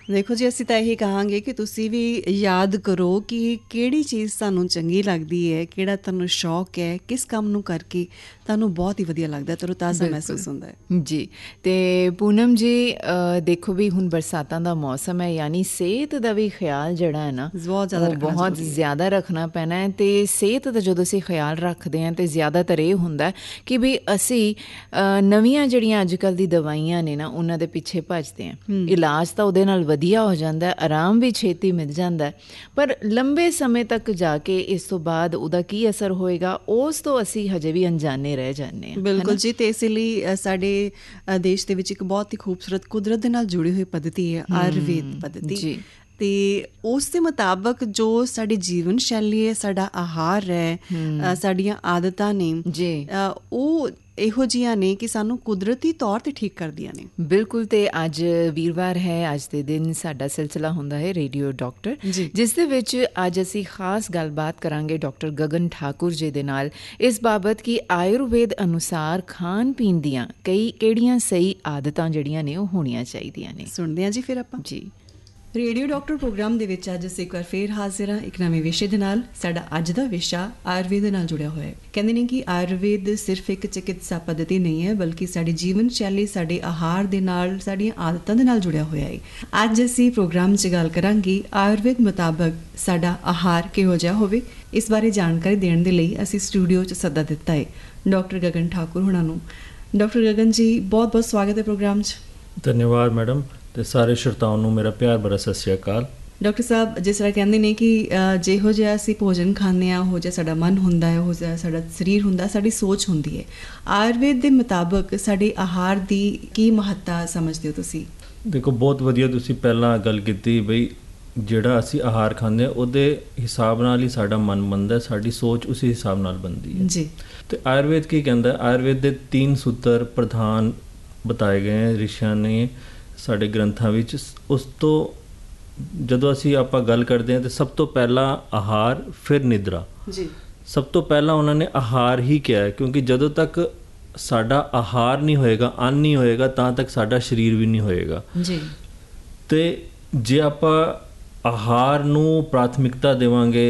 ਦੇਖੋ ਜੀ, ਅਸੀਂ ਤਾਂ ਇਹੀ ਕਹਾਂਗੇ ਕਿ ਤੁਸੀਂ ਵੀ ਯਾਦ ਕਰੋ ਕਿ ਕਿਹੜੀ ਚੀਜ਼ ਤੁਹਾਨੂੰ ਚੰਗੀ ਲੱਗਦੀ ਹੈ, ਕਿਹੜਾ ਤੁਹਾਨੂੰ ਸ਼ੌਕ ਹੈ, ਕਿਸ ਕੰਮ ਨੂੰ ਕਰਕੇ ਤੁਹਾਨੂੰ ਬਹੁਤ ਹੀ ਵਧੀਆ ਲੱਗਦਾ, ਤਰੋਤਾਜ਼ਾ ਮਹਿਸੂਸ ਹੁੰਦਾ ਹੈ ਜੀ। ਅਤੇ ਪੂਨਮ ਜੀ, ਦੇਖੋ ਵੀ ਹੁਣ ਬਰਸਾਤਾਂ ਦਾ ਮੌਸਮ ਹੈ, ਯਾਨੀ ਸਿਹਤ ਦਾ ਵੀ ਖਿਆਲ ਜਿਹੜਾ ਹੈ ਨਾ ਬਹੁਤ ਜ਼ਿਆਦਾ ਰੱਖਣਾ ਪੈਣਾ ਹੈ। ਅਤੇ ਸਿਹਤ ਦਾ ਜਦੋਂ ਅਸੀਂ ਖਿਆਲ ਰੱਖਦੇ ਹਾਂ ਤਾਂ ਜ਼ਿਆਦਾਤਰ ਇਹ ਹੁੰਦਾ ਕਿ ਵੀ ਅਸੀਂ ਨਵੀਆਂ ਜਿਹੜੀਆਂ ਅੱਜ ਕੱਲ੍ਹ ਦੀ ਦਵਾਈਆਂ ਨੇ ਨਾ ਉਹਨਾਂ ਦੇ ਪਿੱਛੇ ਭੱਜਦੇ ਹਾਂ। ਇਲਾਜ ਤਾਂ ਉਹਦੇ ਨਾਲ ਵਧੀਆ ਹੋ ਜਾਂਦਾ, ਆਰਾਮ ਵੀ ਛੇਤੀ ਮਿਲ ਜਾਂਦਾ, ਪਰ ਲੰਬੇ ਸਮੇਂ ਤੱਕ ਜਾ ਕੇ ਇਸ ਤੋਂ ਬਾਅਦ ਉਹਦਾ ਕੀ ਅਸਰ ਹੋਏਗਾ ਉਸ ਤੋਂ ਅਸੀਂ ਹਜੇ ਵੀ ਅਣਜਾਣੇ ਰਹਿ ਜਾਂਦੇ ਹਾਂ। ਬਿਲਕੁਲ ਜੀ। ਅਤੇ ਇਸ ਲਈ ਸਾਡੇ ਦੇਸ਼ ਦੇ ਵਿੱਚ ਇੱਕ ਬਹੁਤ ਹੀ ਖੂਬਸੂਰਤ ਕੁਦਰਤ ਦੇ ਨਾਲ ਜੁੜੀ ਹੋਈ ਪੱਧਤੀ ਹੈ ਆਯੁਰਵੇਦ ਪੱਧਤੀ ਜੀ। ਅਤੇ ਉਸ ਦੇ ਮੁਤਾਬਕ ਜੋ ਸਾਡੀ ਜੀਵਨ ਸ਼ੈਲੀ ਹੈ, ਸਾਡਾ ਆਹਾਰ ਹੈ, ਸਾਡੀਆਂ ਆਦਤਾਂ ਨੇ ਜੀ, ਉਹ ਇਹੋ ਜਿਹੀਆਂ ਨੇ ਕਿ ਸਾਨੂੰ ਕੁਦਰਤੀ ਤੌਰ 'ਤੇ ਠੀਕ ਕਰਦੀਆਂ ਨੇ। ਬਿਲਕੁਲ। ਅਤੇ ਅੱਜ ਵੀਰਵਾਰ ਹੈ, ਅੱਜ ਦੇ ਦਿਨ ਸਾਡਾ ਸਿਲਸਿਲਾ ਹੁੰਦਾ ਹੈ ਰੇਡੀਓ ਡਾਕਟਰ, ਜਿਸ ਦੇ ਵਿੱਚ ਅੱਜ ਅਸੀਂ ਖਾਸ ਗੱਲਬਾਤ ਕਰਾਂਗੇ ਡਾਕਟਰ ਗਗਨ ਠਾਕੁਰ ਜੀ ਦੇ ਨਾਲ ਇਸ ਬਾਬਤ ਕਿ ਆਯੁਰਵੇਦ ਅਨੁਸਾਰ ਖਾਣ ਪੀਣ ਦੀਆਂ ਕਿਹੜੀਆਂ ਸਹੀ ਆਦਤਾਂ ਜਿਹੜੀਆਂ ਨੇ ਉਹ ਹੋਣੀਆਂ ਚਾਹੀਦੀਆਂ ਨੇ। ਸੁਣਦੇ ਹਾਂ ਜੀ ਫਿਰ ਆਪਾਂ ਜੀ। ਰੇਡੀਓ ਡਾਕਟਰ ਪ੍ਰੋਗਰਾਮ ਦੇ ਵਿੱਚ ਅੱਜ ਅਸੀਂ ਇੱਕ ਵਾਰ ਫੇਰ ਹਾਜ਼ਰ ਹਾਂ ਇੱਕ ਨਵੇਂ ਵਿਸ਼ੇ ਦੇ ਨਾਲ। ਸਾਡਾ ਅੱਜ ਦਾ ਵਿਸ਼ਾ ਆਯੁਰਵੇਦ ਦੇ ਨਾਲ ਜੁੜਿਆ ਹੋਇਆ ਹੈ। ਕਹਿੰਦੇ ਨੇ ਕਿ ਆਯੁਰਵੇਦ ਸਿਰਫ ਇੱਕ ਚਿਕਿਤਸਾ ਪੱਧਤੀ ਨਹੀਂ ਹੈ, ਬਲਕਿ ਸਾਡੀ ਜੀਵਨ ਸ਼ੈਲੀ, ਸਾਡੇ ਆਹਾਰ ਦੇ ਨਾਲ, ਸਾਡੀਆਂ ਆਦਤਾਂ ਦੇ ਨਾਲ ਜੁੜਿਆ ਹੋਇਆ ਹੈ। ਅੱਜ ਅਸੀਂ ਪ੍ਰੋਗਰਾਮ 'ਚ ਗੱਲ ਕਰਾਂਗੇ ਆਯੁਰਵੇਦ ਮੁਤਾਬਕ ਸਾਡਾ ਆਹਾਰ ਕਿਹੋ ਜਿਹਾ ਹੋਵੇ। ਇਸ ਬਾਰੇ ਜਾਣਕਾਰੀ ਦੇਣ ਦੇ ਲਈ ਅਸੀਂ ਸਟੂਡੀਓ 'ਚ ਸੱਦਾ ਦਿੱਤਾ ਹੈ ਡਾਕਟਰ ਗਗਨ ਠਾਕੁਰ ਹੁਣਾਂ ਨੂੰ। ਡਾਕਟਰ ਗਗਨ ਜੀ, ਬਹੁਤ ਬਹੁਤ ਸਵਾਗਤ ਹੈ ਪ੍ਰੋਗਰਾਮ 'ਚ। ਧੰਨਵਾਦ ਮੈਡਮ, ਅਤੇ ਸਾਰੇ ਸ਼ਰੋਤਾਵਾਂ ਨੂੰ ਮੇਰਾ ਪਿਆਰ ਭਰਾ ਸਤਿ ਸ਼੍ਰੀ ਅਕਾਲ। ਡਾਕਟਰ ਸਾਹਿਬ, ਜਿਸ ਤਰ੍ਹਾਂ ਕਹਿੰਦੇ ਨੇ ਕਿ ਜਿਹੋ ਜਿਹਾ ਅਸੀਂ ਭੋਜਨ ਖਾਂਦੇ ਹਾਂ, ਉਹੋ ਜਿਹਾ ਸਾਡਾ ਮਨ ਹੁੰਦਾ ਹੈ, ਉਹੋ ਜਿਹਾ ਸਾਡਾ ਸਰੀਰ ਹੁੰਦਾ, ਸਾਡੀ ਸੋਚ ਹੁੰਦੀ ਹੈ। ਆਯੁਰਵੇਦ ਦੇ ਮੁਤਾਬਕ ਸਾਡੇ ਆਹਾਰ ਦੀ ਕੀ ਮਹੱਤਤਾ ਸਮਝਦੇ ਹੋ ਤੁਸੀਂ? ਦੇਖੋ, ਬਹੁਤ ਵਧੀਆ ਤੁਸੀਂ ਪਹਿਲਾਂ ਗੱਲ ਕੀਤੀ ਬਈ ਜਿਹੜਾ ਅਸੀਂ ਆਹਾਰ ਖਾਂਦੇ ਹਾਂ ਉਹਦੇ ਹਿਸਾਬ ਨਾਲ ਹੀ ਸਾਡਾ ਮਨ ਬਣਦਾ, ਸਾਡੀ ਸੋਚ ਉਸੇ ਹਿਸਾਬ ਨਾਲ ਬਣਦੀ ਹੈ ਜੀ। ਅਤੇ ਆਯੁਰਵੇਦ ਕੀ ਕਹਿੰਦਾ? ਆਯੁਰਵੇਦ ਦੇ 3 ਸੂਤਰ ਪ੍ਰਧਾਨ ਬਤਾਏ ਗਏ ਹੈ ਰਿਸ਼ੀਆਂ ਨੇ ਸਾਡੇ ਗ੍ਰੰਥਾਂ ਵਿੱਚ। ਉਸ ਤੋਂ ਜਦੋਂ ਆਪਾਂ ਗੱਲ ਕਰਦੇ ਹਾਂ ਤਾਂ ਸਭ ਤੋਂ ਪਹਿਲਾਂ ਆਹਾਰ, ਫਿਰ ਨਿਦਰਾ ਜੀ। ਸਭ ਤੋਂ ਪਹਿਲਾਂ ਉਹਨਾਂ ਨੇ ਆਹਾਰ ਹੀ ਕਿਹਾ ਹੈ, ਕਿਉਂਕਿ ਜਦੋਂ ਤੱਕ ਸਾਡਾ ਆਹਾਰ ਨਹੀਂ ਹੋਏਗਾ, ਅੰਨ ਨਹੀਂ ਹੋਏਗਾ, ਤਾਂ ਤੱਕ ਸਾਡਾ ਸਰੀਰ ਵੀ ਨਹੀਂ ਹੋਏਗਾ ਜੀ। ਅਤੇ ਜੇ ਆਪਾਂ ਆਹਾਰ ਨੂੰ ਪ੍ਰਾਥਮਿਕਤਾ ਦੇਵਾਂਗੇ,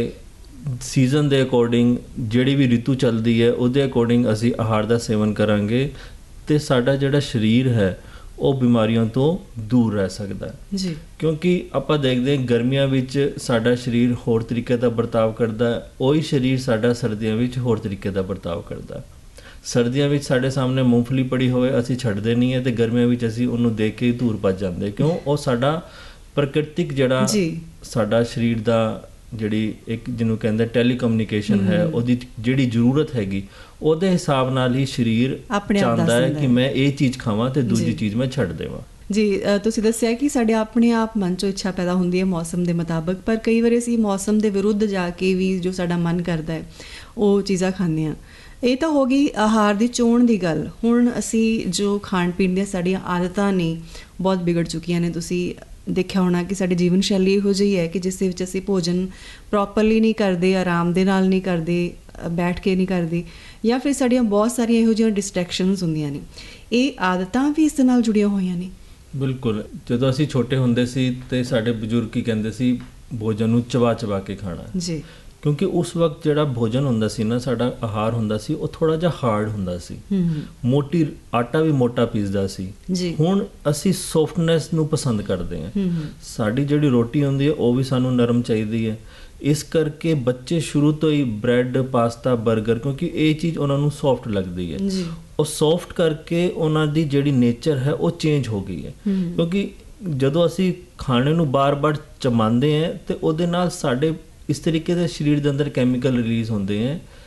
ਸੀਜ਼ਨ ਦੇ ਅਕੋਰਡਿੰਗ, ਜਿਹੜੀ ਵੀ ਰਿਤੂ ਚੱਲਦੀ ਹੈ ਉਹਦੇ ਅਕੋਰਡਿੰਗ ਅਸੀਂ ਆਹਾਰ ਦਾ ਸੇਵਨ ਕਰਾਂਗੇ, ਅਤੇ ਸਾਡਾ ਜਿਹੜਾ ਸਰੀਰ ਹੈ ਉਹ ਬਿਮਾਰੀਆਂ ਤੋਂ ਦੂਰ ਰਹਿ ਸਕਦਾ ਹੈ ਜੀ। ਕਿਉਂਕਿ ਆਪਾਂ ਦੇਖਦੇ ਹਾਂ ਗਰਮੀਆਂ ਵਿੱਚ ਸਾਡਾ ਸਰੀਰ ਹੋਰ ਤਰੀਕੇ ਦਾ ਵਰਤਾਵ ਕਰਦਾ ਹੈ, ਉਹੀ ਸਰੀਰ ਸਾਡਾ ਸਰਦੀਆਂ ਵਿੱਚ ਹੋਰ ਤਰੀਕੇ ਦਾ ਵਰਤਾਵ ਕਰਦਾ ਹੈ। ਸਰਦੀਆਂ ਵਿੱਚ ਸਾਡੇ ਸਾਹਮਣੇ ਮੂੰਗਫਲੀ ਪੜੀ ਹੋਵੇ, ਅਸੀਂ ਛੱਡਦੇ ਨਹੀਂ ਹੈ, ਅਤੇ ਗਰਮੀਆਂ ਵਿੱਚ ਅਸੀਂ ਉਹਨੂੰ ਦੇਖ ਕੇ ਹੀ ਦੂਰ ਭੱਜ ਜਾਂਦੇ। ਕਿਉਂ? ਉਹ ਸਾਡਾ ਪ੍ਰਕਿਰਤਿਕ ਜਿਹੜਾ ਸਾਡਾ ਸਰੀਰ ਦਾ ਜਿਹੜੀ ਇੱਕ ਜਿਹਨੂੰ ਕਹਿੰਦੇ ਟੈਲੀਕਮਿਊਨੀਕੇਸ਼ਨ ਹੈ, ਉਹਦੀ ਜਿਹੜੀ ਜ਼ਰੂਰਤ ਹੈਗੀ, ਉਹਦੇ ਹਿਸਾਬ ਨਾਲ ਹੀ ਸਰੀਰ ਚਾਹੁੰਦਾ ਹੈ ਕਿ ਮੈਂ ਇਹ ਚੀਜ਼ ਖਾਵਾਂ ਅਤੇ ਦੂਜੀ ਚੀਜ਼ ਮੈਂ ਛੱਡ ਦੇਵਾਂ ਜੀ। ਤੁਸੀਂ ਦੱਸਿਆ ਕਿ ਸਾਡੇ ਆਪਣੇ ਆਪ ਮਨ 'ਚੋਂ ਇੱਛਾ ਪੈਦਾ ਹੁੰਦੀ ਹੈ ਮੌਸਮ ਦੇ ਮੁਤਾਬਕ, ਪਰ ਕਈ ਵਾਰੀ ਅਸੀਂ ਮੌਸਮ ਦੇ ਵਿਰੁੱਧ ਜਾ ਕੇ ਵੀ ਜੋ ਸਾਡਾ ਮਨ ਕਰਦਾ ਹੈ ਉਹ ਚੀਜ਼ਾਂ ਖਾਂਦੇ ਹਾਂ। ਇਹ ਤਾਂ ਹੋ ਗਈ ਆਹਾਰ ਦੀ ਚੋਣ ਦੀ ਗੱਲ। ਹੁਣ ਅਸੀਂ ਜੋ ਖਾਣ ਪੀਣ ਦੀਆਂ ਸਾਡੀਆਂ ਆਦਤਾਂ ਨੇ ਬਹੁਤ ਵਿਗੜ ਚੁੱਕੀਆਂ ਨੇ। ਤੁਸੀਂ ਦੇਖਿਆ ਹੋਣਾ ਕਿ ਸਾਡੀ ਜੀਵਨ ਸ਼ੈਲੀ ਇਹੋ ਜਿਹੀ ਹੈ ਕਿ ਜਿਸ ਦੇ ਵਿੱਚ ਅਸੀਂ ਭੋਜਨ ਪ੍ਰੋਪਰਲੀ ਨਹੀਂ ਕਰਦੇ, ਆਰਾਮ ਦੇ ਨਾਲ ਨਹੀਂ ਕਰਦੇ, ਬੈਠ ਕੇ ਨਹੀਂ ਕਰਦੇ, ਜਾਂ ਫਿਰ ਸਾਡੀਆਂ ਬਹੁਤ ਸਾਰੀਆਂ ਇਹੋ ਜਿਹੀਆਂ ਡਿਸਟਰੈਕਸ਼ਨਸ ਹੁੰਦੀਆਂ ਨੇ। ਇਹ ਆਦਤਾਂ ਵੀ ਇਸ ਦੇ ਨਾਲ ਜੁੜੀਆਂ ਹੋਈਆਂ ਨੇ। ਬਿਲਕੁਲ। ਜਦੋਂ ਅਸੀਂ ਛੋਟੇ ਹੁੰਦੇ ਸੀ ਅਤੇ ਸਾਡੇ ਬਜ਼ੁਰਗ ਕੀ ਕਹਿੰਦੇ ਸੀ, ਭੋਜਨ ਨੂੰ ਚਬਾ ਚਬਾ ਕੇ ਖਾਣਾ ਜੀ। ਕਿਉਂਕਿ ਉਸ ਵਕਤ ਜਿਹੜਾ ਭੋਜਨ ਹੁੰਦਾ ਸੀ ਨਾ, ਸਾਡਾ ਆਹਾਰ ਹੁੰਦਾ ਸੀ, ਉਹ ਥੋੜ੍ਹਾ ਜਿਹਾ ਹਾਰਡ ਹੁੰਦਾ ਸੀ, ਮੋਟੀ ਆਟਾ ਵੀ ਮੋਟਾ ਪੀਸਦਾ ਸੀ। ਹੁਣ ਅਸੀਂ ਸੌਫਟਨੈਸ ਨੂੰ ਪਸੰਦ ਕਰਦੇ ਹਾਂ। ਸਾਡੀ ਜਿਹੜੀ ਰੋਟੀ ਹੁੰਦੀ ਹੈ ਉਹ ਵੀ ਸਾਨੂੰ ਨਰਮ ਚਾਹੀਦੀ ਹੈ। ਇਸ ਕਰਕੇ ਬੱਚੇ ਸ਼ੁਰੂ ਤੋਂ ਹੀ ਬ੍ਰੈਡ, ਪਾਸਤਾ, ਬਰਗਰ, ਕਿਉਂਕਿ ਇਹ ਚੀਜ਼ ਉਹਨਾਂ ਨੂੰ ਸੌਫਟ ਲੱਗਦੀ ਹੈ, ਉਹ ਸੌਫਟ ਕਰਕੇ ਉਹਨਾਂ ਦੀ ਜਿਹੜੀ ਨੇਚਰ ਹੈ ਉਹ ਚੇਂਜ ਹੋ ਗਈ ਹੈ। ਕਿਉਂਕਿ ਜਦੋਂ ਅਸੀਂ ਖਾਣੇ ਨੂੰ ਬਾਰ-ਬਾਰ ਚਬਾਉਂਦੇ ਹਾਂ ਅਤੇ ਉਹਦੇ ਨਾਲ ਸਾਡੇ ਇਸ ਤਰੀਕੇ ਦੇ ਸਰੀਰ ਦੇ ਅੰਦਰ ਕੈਮੀਕਲ ਰਿਲੀਜ਼ ਹੁੰਦੇ ਹੈ